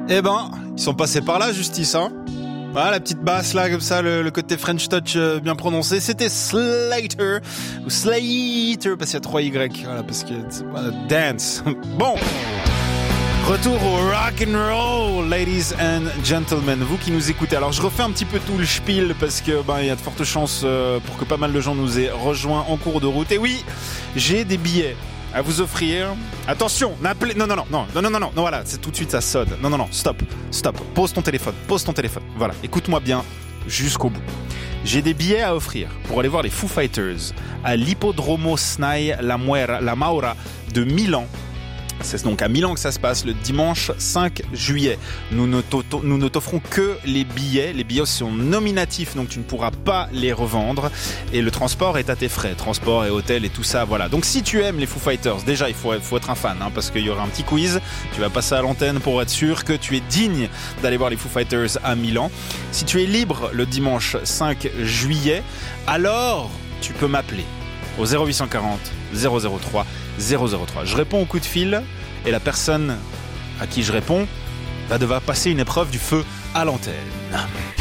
Eh ben, ils sont passés par là, Justice, hein. Voilà, la petite basse là, comme ça, le côté French touch bien prononcé. C'était Slater, ou Slater, parce qu'il y a 3 Y, voilà, parce que voilà, dance. Bon, retour au rock and roll, ladies and gentlemen, vous qui nous écoutez. Alors je refais un petit peu tout le spiel parce que il y a de fortes chances pour que pas mal de gens nous aient rejoints en cours de route. Et oui, j'ai des billets à vous offrir. Attention, n'appelez... Non, voilà, c'est tout de suite ça sonne. Non, stop. Pose ton téléphone. Voilà, écoute-moi bien jusqu'au bout. J'ai des billets à offrir pour aller voir les Foo Fighters à l'Hippodromo Snai La Maura de Milan. C'est donc à Milan que ça se passe le dimanche 5 juillet. Nous ne t'offrons que les billets. Les billets sont nominatifs, donc tu ne pourras pas les revendre. Et le transport est à tes frais. Transport et hôtel et tout ça, voilà. Donc si tu aimes les Foo Fighters, déjà il faut être un fan, hein, parce qu'il y aura un petit quiz. Tu vas passer à l'antenne pour être sûr que tu es digne d'aller voir les Foo Fighters à Milan. Si tu es libre le dimanche 5 juillet, alors tu peux m'appeler au 0840 003 003. Je réponds au coup de fil et la personne à qui je réponds va devoir passer une épreuve du feu à l'antenne.